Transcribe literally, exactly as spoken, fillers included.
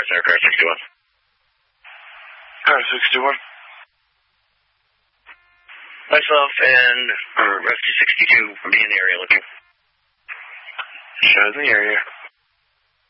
Center, car sixty-one. Car sixty-one. Myself and uh, Rescue sixty-two will be in the area looking. Shows in the area.